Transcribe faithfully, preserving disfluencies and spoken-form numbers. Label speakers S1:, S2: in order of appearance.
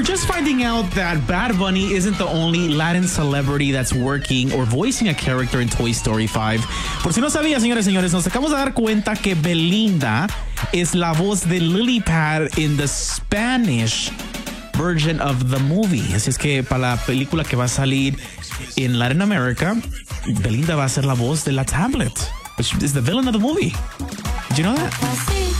S1: we're just finding out that Bad Bunny isn't the only Latin celebrity that's working or voicing a character in Toy Story five. Por si no sabía, señores y señores, nos acabamos de dar cuenta que Belinda es la voz de Lily Pad in the Spanish version of the movie. Así es que para la película que va a salir en Latin America, Belinda va a ser la voz de la tablet, which is the villain of the movie. Did you know that?